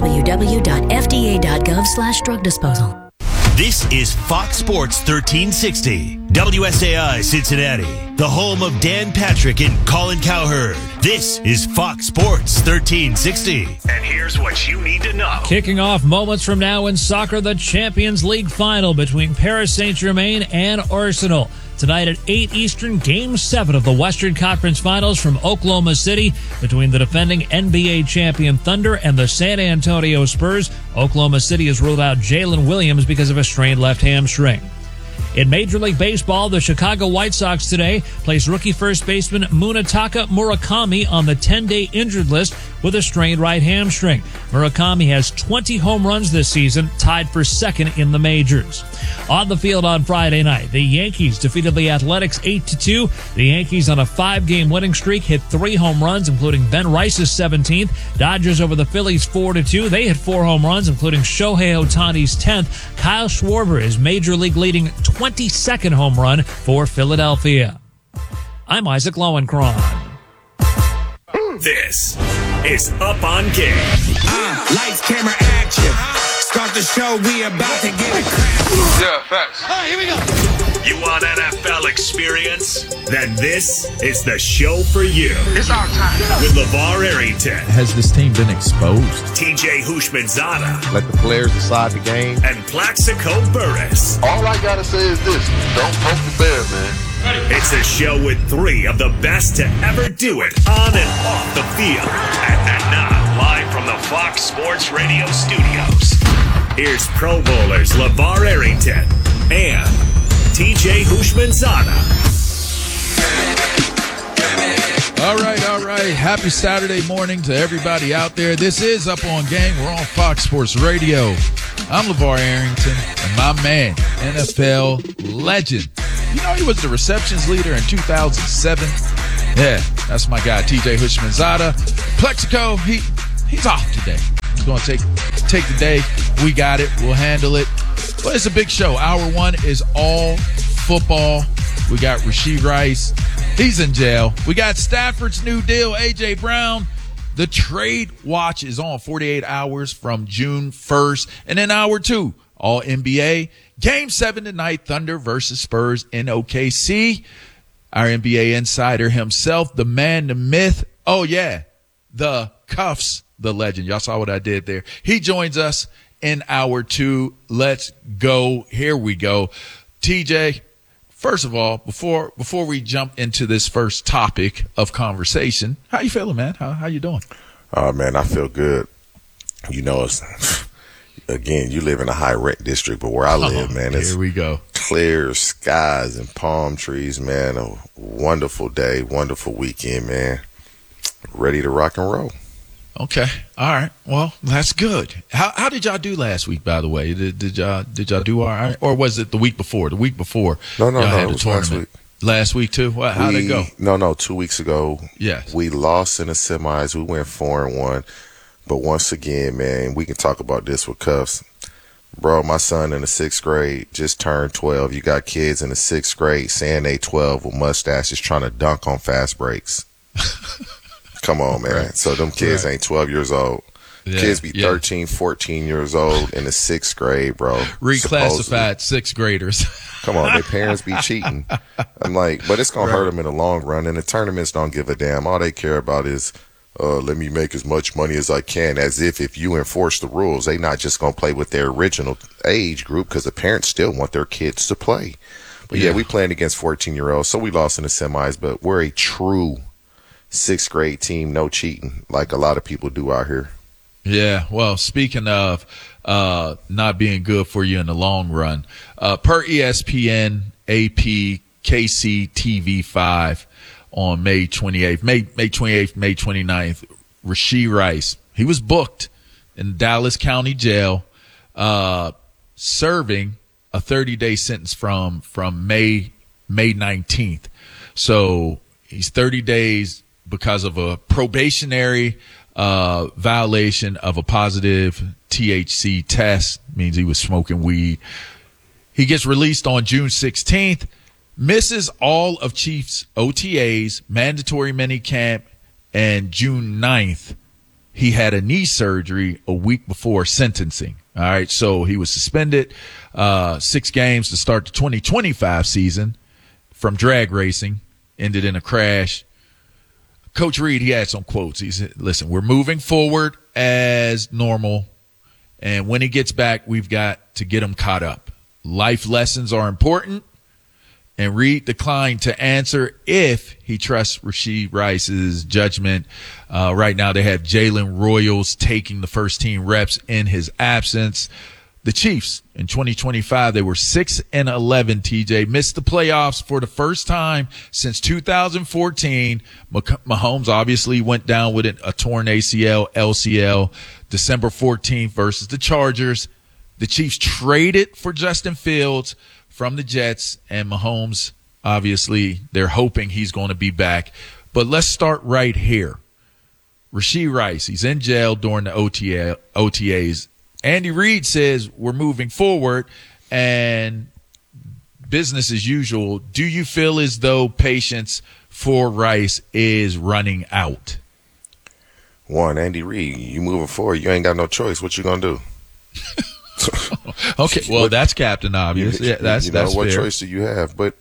www.fda.gov/drug disposal. This is Fox Sports 1360, WSAI Cincinnati, the home of Dan Patrick and Colin Cowherd. This is Fox Sports 1360. And here's what you need to know. Kicking off moments from now in soccer, the Champions League final between Paris Saint-Germain and Arsenal. Tonight at 8 Eastern, Game 7 of the Western Conference Finals from Oklahoma City between the defending NBA champion Thunder and the San Antonio Spurs. Oklahoma City has ruled out Jalen Williams because of a strained left hamstring. In Major League Baseball, the Chicago White Sox today placed rookie first baseman Munetaka Murakami on the 10-day injured list with a strained right hamstring. Murakami has 20 home runs this season, tied for second in the majors. On the field on Friday night, the Yankees defeated the Athletics 8-2. The Yankees on a 5-game winning streak hit 3 home runs, including Ben Rice's 17th. Dodgers over the Phillies 4-2. They hit 4 home runs, including Shohei Ohtani's 10th. Kyle Schwarber is Major League leading 22nd home run for Philadelphia. I'm Isaac Lowenkron. This is Up on Game. Lights, camera, action. Start the show, we about to get it cracking. Yeah, facts. All right, here we go. You want NFL experience? Then this is the show for you. It's our time. With LeVar Arrington. Has this team been exposed? TJ Houshmandzadeh. Let the players decide the game. And Plaxico Burress. All I gotta say is this: don't poke the bear, man. It's a show with three of the best to ever do it on and off the field. And now, live from the Fox Sports Radio studios, here's Pro Bowlers LeVar Arrington and TJ Houshmandzadeh. All right. Happy Saturday morning to everybody out there. This is Up On Game. We're on Fox Sports Radio. I'm LeVar Arrington, and my man, NFL legend. You know, he was the receptions leader in 2007. Yeah, that's my guy, TJ Houshmandzadeh. Plexico, he's off today. He's going to take the day. We got it. We'll handle it. But it's a big show. Hour one is all football. We got Rashee Rice. He's in jail. We got Stafford's new deal, A.J. Brown. The trade watch is on 48 hours from June 1st. And then hour two, all NBA. Game 7 tonight, Thunder versus Spurs in OKC. Our NBA insider himself, the man, the myth. Oh, yeah, the Cuffs, the legend. Y'all saw what I did there. He joins us in hour two. Let's go. Here we go. TJ, first of all, before we jump into this first topic of conversation, how you feeling, man? How you doing? Man, I feel good. You know, again, you live in a high rent district, but where I live, man, it's here we go. Clear skies and palm trees, man. A wonderful day, wonderful weekend, man. Ready to rock and roll. Okay. All right. Well, that's good. How did y'all do last week, by the way? Did y'all do all right? Or was it the week before? The week before. No, had it was last week. Last week too? How'd it go? No, 2 weeks ago. Yes. We lost in the semis. We went 4-1. But once again, man, we can talk about this with Cuffs. Bro, my son in the 6th grade just turned 12. You got kids in the 6th grade saying they 12 with mustaches trying to dunk on fast breaks. Come on, man. Right. So them kids ain't 12 years old. Yeah, kids be 13, 14 years old in the 6th grade, bro. Reclassified 6th graders. Come on, their parents be cheating. I'm like, but it's going to hurt them in the long run. And the tournaments don't give a damn. All they care about is, let me make as much money as I can, as if you enforce the rules, they not just going to play with their original age group, because the parents still want their kids to play. But yeah, we playing against 14-year-olds, so we lost in the semis, but we're a true 6th grade team, no cheating, like a lot of people do out here. Yeah, well, speaking of not being good for you in the long run, per ESPN, AP, KC, TV5 on May 28th, May 29th, Rashee Rice, he was booked in Dallas County Jail, serving a 30-day sentence from May 19th. So he's 30 days because of a probationary violation of a positive THC test. Means he was smoking weed. He gets released on June 16th, misses all of Chiefs OTAs, mandatory minicamp, and June 9th, he had a knee surgery a week before sentencing. All right, so he was suspended 6 games to start the 2025 season from drag racing, ended in a crash. Coach Reed, he had some quotes. He said, listen, we're moving forward as normal, and when he gets back, we've got to get him caught up. Life lessons are important, and Reed declined to answer if he trusts Rashee Rice's judgment. Right now they have Jalen Royals taking the first-team reps in his absence. The Chiefs, in 2025, they were 6-11, TJ. Missed the playoffs for the first time since 2014. Mahomes obviously went down with a torn ACL, LCL, December 14th versus the Chargers. The Chiefs traded for Justin Fields from the Jets, and Mahomes, obviously, they're hoping he's going to be back. But let's start right here. Rashee Rice, he's in jail during the OTAs. Andy Reid says we're moving forward and business as usual. Do you feel as though patience for Rice is running out? One, Andy Reid, you moving forward. You ain't got no choice. What you going to do? Okay, well, that's Captain Obvious. Yeah, that's what fair. Choice do you have? But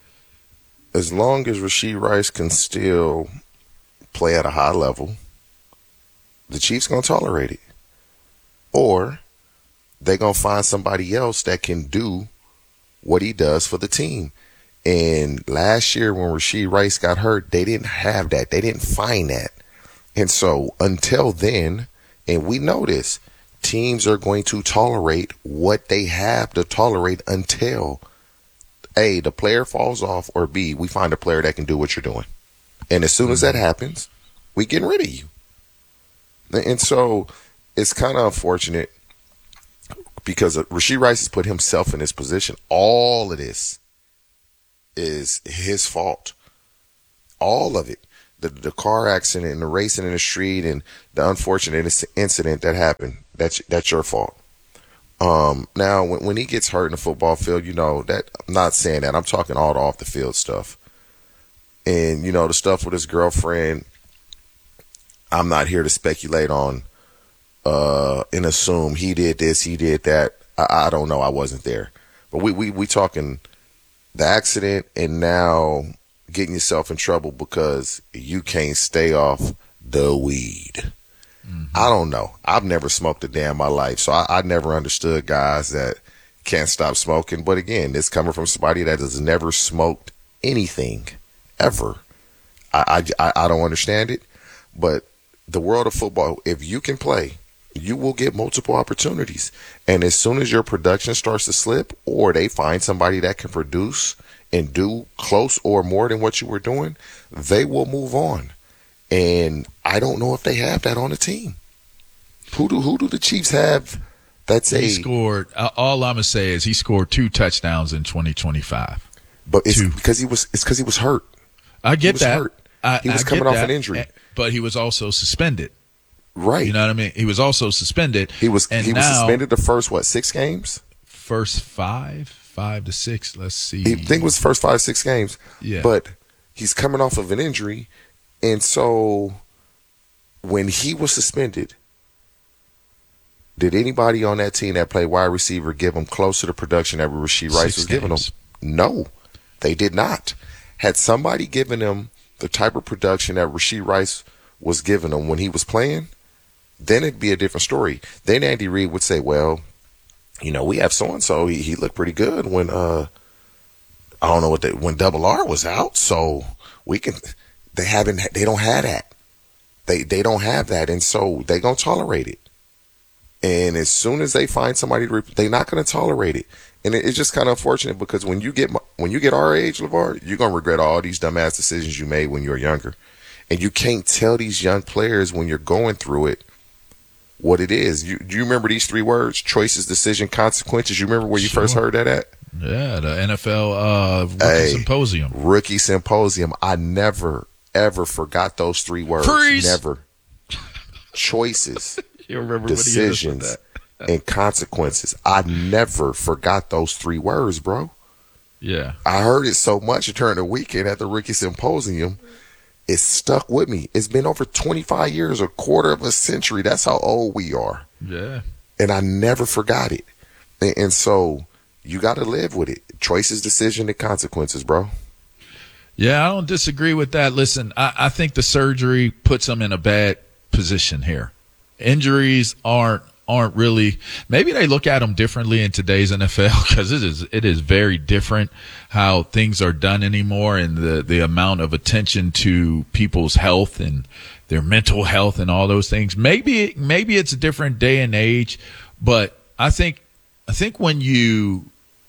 as long as Rashee Rice can still play at a high level, the Chiefs going to tolerate it. Or they're going to find somebody else that can do what he does for the team. And last year when Rashee Rice got hurt, they didn't have that. They didn't find that. And so until then, and we know this, teams are going to tolerate what they have to tolerate until A, the player falls off, or B, we find a player that can do what you're doing. And as soon as that happens, we getting rid of you. And so it's kind of unfortunate because Rashee Rice has put himself in this position. All of this is his fault. All of it. The car accident and the racing in the street and the unfortunate incident that happened, that's your fault. Now, when he gets hurt in the football field, you know, that I'm not saying that. I'm talking all the off the field stuff. And, you know, the stuff with his girlfriend, I'm not here to speculate on and assume he did this, he did that. I don't know. I wasn't there. But we talking the accident and now getting yourself in trouble because you can't stay off the weed. Mm-hmm. I don't know. I've never smoked a day in my life, so I never understood guys that can't stop smoking. But again, this coming from somebody that has never smoked anything ever. I don't understand it. But the world of football, if you can play, you will get multiple opportunities. And as soon as your production starts to slip or they find somebody that can produce and do close or more than what you were doing, they will move on. And I don't know if they have that on the team. Who do the Chiefs have? He scored. All I'm gonna say is he scored 2 touchdowns in 2025. But it's because he was hurt. I get that. Hurt. He was coming off an injury, but he was also suspended. Right. You know what I mean? He was also suspended. He was suspended the first 6 games. First 5 to 6. Let's see. I think it was the first 5, 6 games. Yeah. But he's coming off of an injury, and so when he was suspended, did anybody on that team that played wide receiver give him close to the production that Rashee Rice was giving him? No, they did not. Had somebody given him the type of production that Rashee Rice was giving him when he was playing, then it'd be a different story. Then Andy Reid would say, well, you know, we have so-and-so. He looked pretty good when, I don't know when Double R was out. So they don't have that. They don't have that. And so they going to tolerate it. And as soon as they find somebody, they're not going to tolerate it. And it's just kind of unfortunate because when you get our age, LeVar, you're going to regret all these dumbass decisions you made when you were younger. And you can't tell these young players when you're going through it what it is. Do you remember these 3 words? Choices, decision, consequences. You remember where you first heard that at? Yeah, the NFL Rookie Symposium. Rookie Symposium. I never, ever forgot those 3 words. Freeze. Never. Choices, you remember decisions, and consequences. I never forgot those 3 words, bro. Yeah. I heard it so much during the weekend at the Rookie Symposium. It stuck with me. It's been over 25 years, a quarter of a century. That's how old we are. Yeah. And I never forgot it. And so you got to live with it. Choices, decision, and consequences, bro. Yeah, I don't disagree with that. Listen, I think the surgery puts them in a bad position here. Injuries aren't really, maybe they look at them differently in today's NFL because it is very different how things are done anymore, and the amount of attention to people's health and their mental health and all those things. Maybe it's a different day and age, but I think when you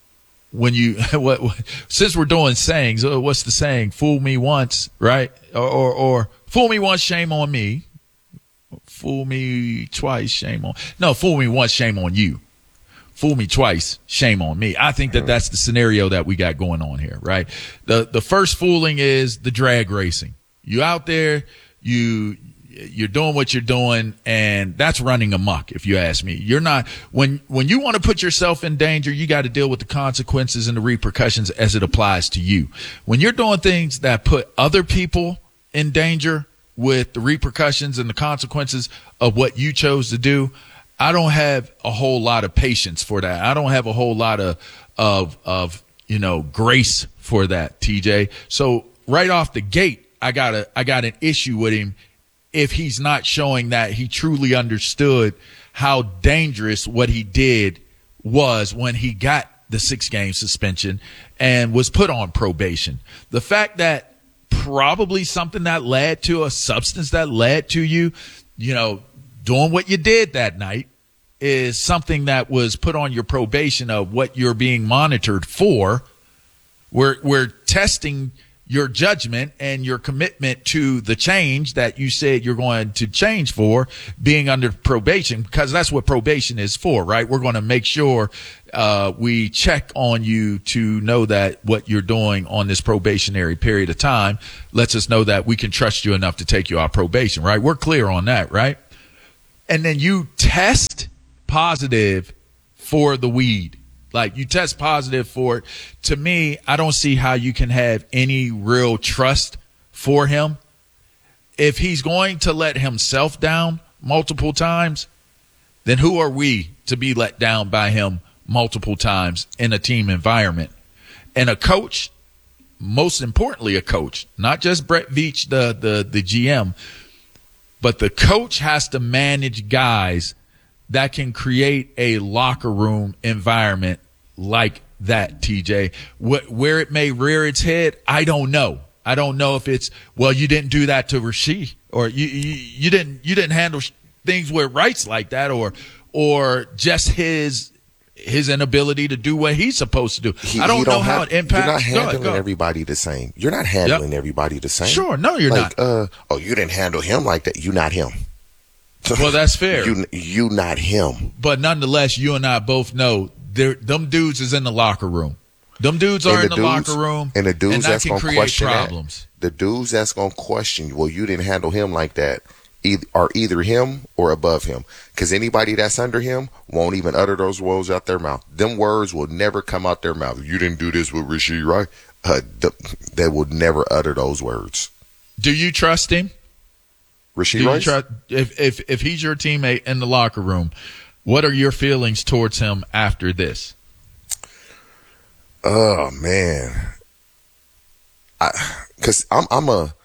since we're doing sayings, what's the saying? Fool me once, right? Or fool me once, shame on me. Fool me twice, shame on. No, fool me once, shame on you. Fool me twice, shame on me. I think that's the scenario that we got going on here, right? The first fooling is the drag racing. You out there, you're doing what you're doing, and that's running amok, if you ask me. You're not, when you want to put yourself in danger, you got to deal with the consequences and the repercussions as it applies to you. When you're doing things that put other people in danger with the repercussions and the consequences of what you chose to do, I don't have a whole lot of patience for that. I don't have a whole lot of grace for that, TJ. So right off the gate, I got an issue with him if he's not showing that he truly understood how dangerous what he did was when he got the 6-game suspension and was put on probation. The fact that probably something that led to a substance that led to you, doing what you did that night is something that was put on your probation of what you're being monitored for. We're testing your judgment and your commitment to the change that you said you're going to change for being under probation, because that's what probation is for, right? We're going to make sure we check on you to know that what you're doing on this probationary period of time lets us know that we can trust you enough to take you off probation, right? We're clear on that, right? And then you test positive for the weed. Like, you test positive for it. To me, I don't see how you can have any real trust for him. If he's going to let himself down multiple times, then who are we to be let down by him multiple times in a team environment? And a coach, most importantly a coach, not just Brett Veach, the GM, but the coach has to manage guys that can create a locker room environment like that, TJ. Where it may rear its head, I don't know. I don't know if it's, well, you didn't do that to Rasheed, or you didn't handle things with rights like that, or just his inability to do what he's supposed to do. I don't know how it impacts. You're not handling everybody the same. You're not handling everybody the same. Sure, no, you're not. You didn't handle him like that. You're not him. Well, that's fair. You not him. But nonetheless, you and I both know them dudes is in the locker room. Them dudes are in the locker room, and the dudes that's going to question problems. The dudes that's going to question, well, you didn't handle him like that, are either him or above him. Because anybody that's under him won't even utter those words out their mouth. Them words will never come out their mouth. You didn't do this with Rasheed, right? They will never utter those words. Do you trust him? Rasheed Rice? If he's your teammate in the locker room, what are your feelings towards him after this? Oh man, because I'm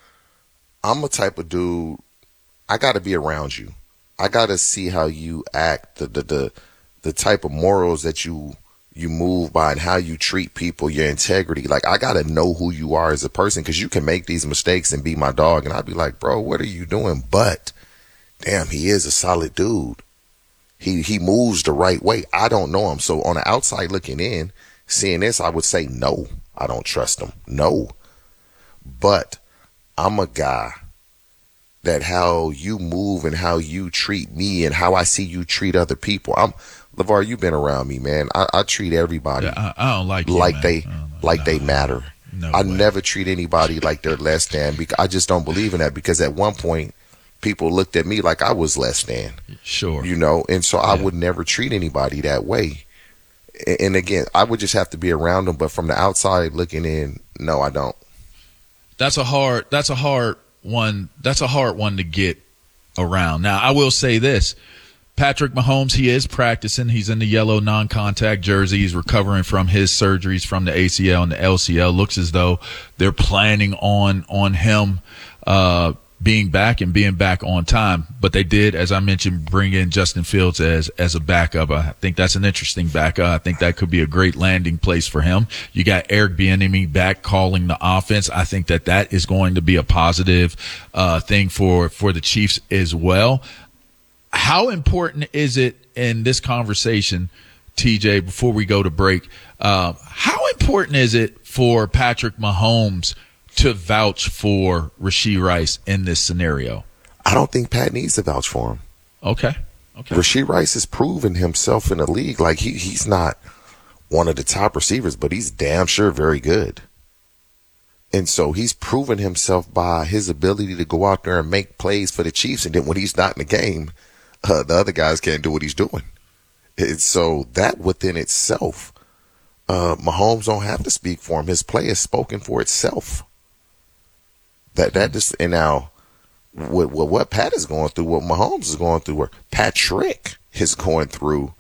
a type of dude. I got to be around you. I got to see how you act, the type of morals that you move by, and how you treat people, your integrity. Like, I got to know who you are as a person, because you can make these mistakes and be my dog, and I'd be like, bro, what are you doing? But damn, he is a solid dude. He moves the right way. I don't know him, so on the outside looking in, seeing this, I would say no, I don't trust him. No, but I'm a guy that how you move and how you treat me and how I see you treat other people. LeVar, you've been around me, man. I treat everybody I don't like they matter. No I way. never treat anybody like they're less than, because I just don't believe in that, because at one point people looked at me like I was less than. Sure. And so I would never treat anybody that way. And again, I would just have to be around them, but from the outside looking in, no, I don't. That's a hard one to get around. Now, I will say this. Patrick Mahomes, he is practicing. He's in the yellow non-contact jersey. He's recovering from his surgeries from the ACL and the LCL. Looks as though they're planning on him being back and being back on time. But they did, as I mentioned, bring in Justin Fields as a backup. I think that's an interesting backup. I think that could be a great landing place for him. You got Eric Bieniemy back calling the offense. I think that is going to be a positive thing for the Chiefs as well. How important is it in this conversation, TJ, before we go to break, how important is it for Patrick Mahomes to vouch for Rasheed Rice in this scenario? I don't think Pat needs to vouch for him. Okay. Rasheed Rice has proven himself in the league. Like, he's not one of the top receivers, but he's damn sure very good. And so he's proven himself by his ability to go out there and make plays for the Chiefs. And then when he's not in the game, the other guys can't do what he's doing. And so that within itself, Mahomes don't have to speak for him. His play is spoken for itself. That just, and now with what Pat is going through, what Mahomes is going through, or Patrick is going through,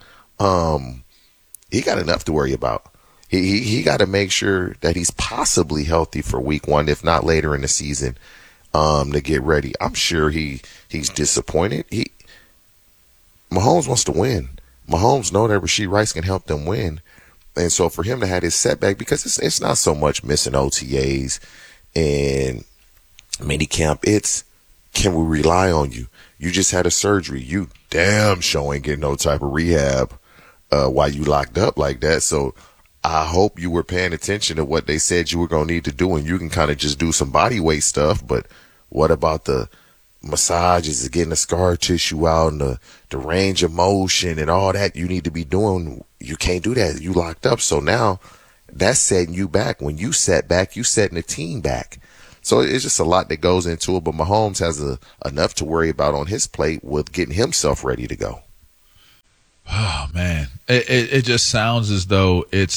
he got enough to worry about. He got to make sure that he's possibly healthy for week 1, if not later in the season, to get ready. I'm sure he's disappointed. Mahomes wants to win. Mahomes know that Rasheed Rice can help them win. And so for him to have this setback, because it's not so much missing OTAs and minicamp, it's can we rely on you? You just had a surgery. You damn sure ain't getting no type of rehab while you locked up like that. So I hope you were paying attention to what they said you were going to need to do, and you can kind of just do some body weight stuff. But what about the massages, getting the scar tissue out, and the range of motion and all that you need to be doing? You can't do that. You locked up. So now that's setting you back. When you set back, you setting the team back. So it's just a lot that goes into it. But Mahomes has enough to worry about on his plate with getting himself ready to go. Oh, man. It just sounds as though is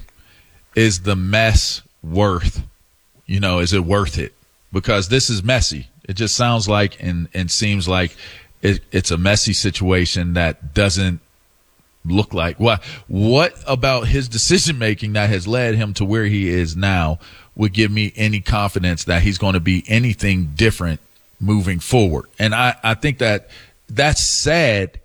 the mess worth, is it worth it? Because this is messy. It just sounds like and seems like it's a messy situation that doesn't look like. What about his decision making that has led him to where he is now would give me any confidence that he's going to be anything different moving forward? And I think that's sad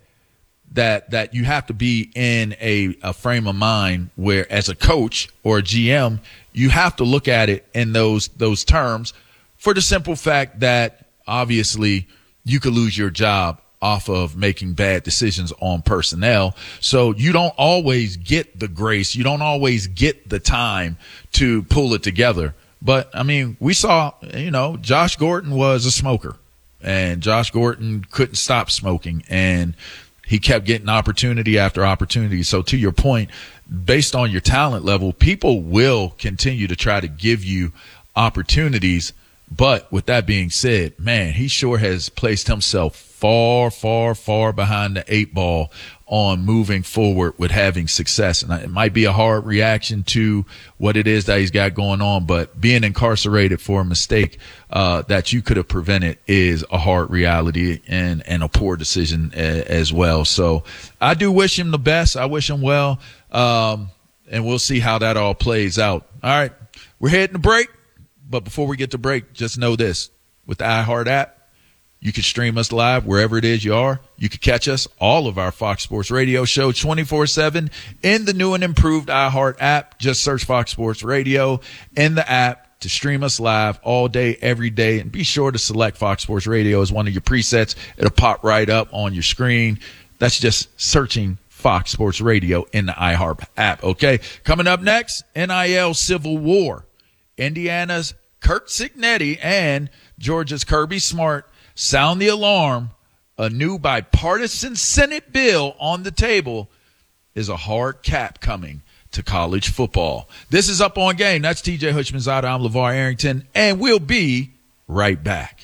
that you have to be in a frame of mind where, as a coach or a GM, you have to look at it in those terms, for the simple fact that obviously you could lose your job off of making bad decisions on personnel. So you don't always get the grace. You don't always get the time to pull it together. But, I mean, we saw, Josh Gordon was a smoker, and Josh Gordon couldn't stop smoking, and he kept getting opportunity after opportunity. So to your point, based on your talent level, people will continue to try to give you opportunities. But with that being said, man, he sure has placed himself far, far, far behind the 8 ball on moving forward with having success. And it might be a hard reaction to what it is that he's got going on, but being incarcerated for a mistake that you could have prevented is a hard reality and a poor decision as well. So I do wish him the best. I wish him well. And we'll see how that all plays out. All right, we're heading to break. But before we get to break, just know this. With the iHeart app, you can stream us live wherever it is you are. You can catch us, all of our Fox Sports Radio show, 24/7 in the new and improved iHeart app. Just search Fox Sports Radio in the app to stream us live all day, every day. And be sure to select Fox Sports Radio as one of your presets. It'll pop right up on your screen. That's just searching Fox Sports Radio in the iHeart app. Okay, coming up next, NIL Civil War. Indiana's Curt Cignetti and Georgia's Kirby Smart sound the alarm. A new bipartisan Senate bill on the table. Is a hard cap coming to college football? This is Up On Game. That's TJ Hutchmanzada. I'm LeVar Arrington, and we'll be right back.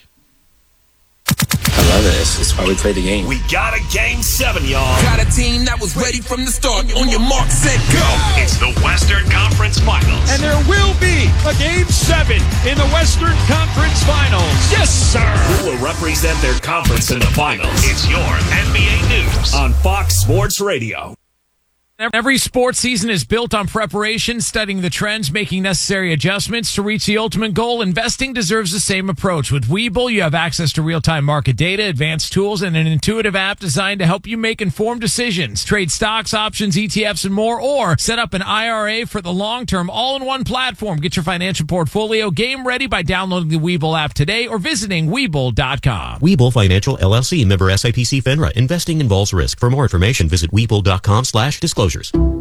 I love it. It's why we play the game. We got a Game 7, y'all. Got a team that was ready from the start. On your mark, set, go. It's the Western Conference Finals. And there will be a Game 7 in the Western Conference Finals. Yes, sir. Who will represent their conference in the finals? It's your NBA News on Fox Sports Radio. Every sports season is built on preparation, studying the trends, making necessary adjustments to reach the ultimate goal. Investing deserves the same approach. With Webull, you have access to real-time market data, advanced tools, and an intuitive app designed to help you make informed decisions. Trade stocks, options, ETFs, and more, or set up an IRA for the long term, all-in-one platform. Get your financial portfolio game ready by downloading the Webull app today or visiting Webull.com. Webull Financial LLC, member SIPC FINRA. Investing involves risk. For more information, visit Webull.com/disclosures.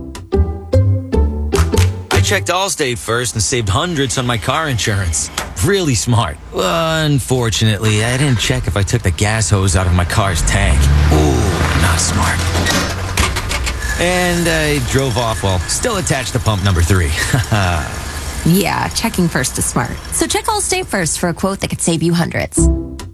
I checked Allstate first and saved hundreds on my car insurance. Really smart. Unfortunately, I didn't check if I took the gas hose out of my car's tank. Ooh, not smart. And I drove off while still attached to pump number 3. Yeah, checking first is smart. So check Allstate first for a quote that could save you hundreds.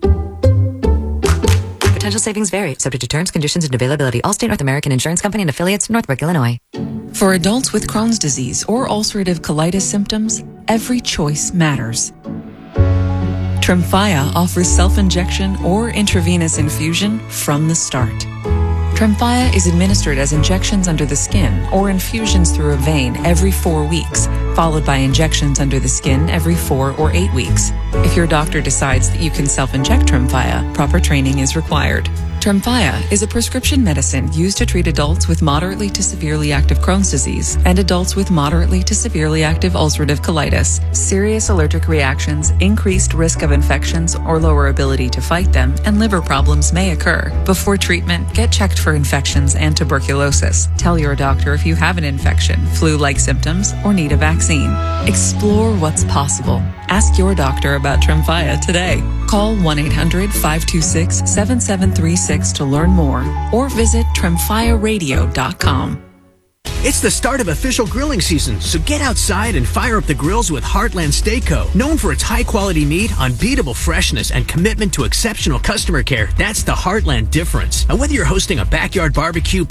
Potential savings vary, subject to terms, conditions, and availability. Allstate North American Insurance Company and affiliates, Northbrook, Illinois. For adults with Crohn's disease or ulcerative colitis symptoms, every choice matters. Tremfya offers self-injection or intravenous infusion from the start. Tremfya is administered as injections under the skin or infusions through a vein every 4 weeks, followed by injections under the skin every 4 or 8 weeks. If your doctor decides that you can self-inject Tremfya, proper training is required. Tremfya is a prescription medicine used to treat adults with moderately to severely active Crohn's disease and adults with moderately to severely active ulcerative colitis. Serious allergic reactions, increased risk of infections or lower ability to fight them, and liver problems may occur. Before treatment, get checked for infections and tuberculosis. Tell your doctor if you have an infection, flu-like symptoms, or need a vaccine. Explore what's possible. Ask your doctor about Tremfya today. Call 1-800-526-7736 to learn more or visit TremfyaRadio.com. It's the start of official grilling season, so get outside and fire up the grills with Heartland Steak Co. Known for its high-quality meat, unbeatable freshness, and commitment to exceptional customer care, that's the Heartland difference. Now, whether you're hosting a backyard barbecue,